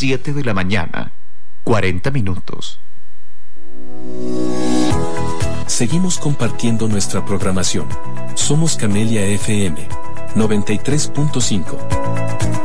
7 de la mañana, 40 minutos. Seguimos compartiendo nuestra programación. Somos Camelia FM 93.5.